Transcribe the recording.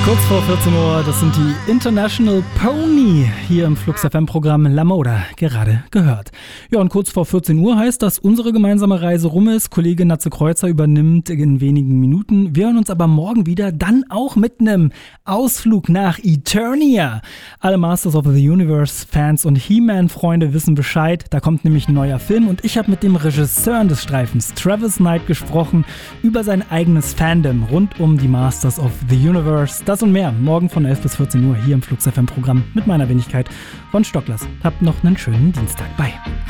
Kurz vor 14 Uhr, das sind die International Pony hier im Flux FM-Programm La Moda, gerade gehört. Ja, und kurz vor 14 Uhr heißt, dass unsere gemeinsame Reise rum ist. Kollege Natze Kreuzer übernimmt in wenigen Minuten. Wir hören uns aber morgen wieder, dann auch mit einem Ausflug nach Eternia. Alle Masters of the Universe-Fans und He-Man-Freunde wissen Bescheid. Da kommt nämlich ein neuer Film und ich habe mit dem Regisseur des Streifens, Travis Knight, gesprochen über sein eigenes Fandom rund um die Masters of the Universe. Das und mehr morgen von 11 bis 14 Uhr hier im Flux FM Programm mit meiner Wenigkeit Ron Stocklers. Habt noch einen schönen Dienstag. Bye.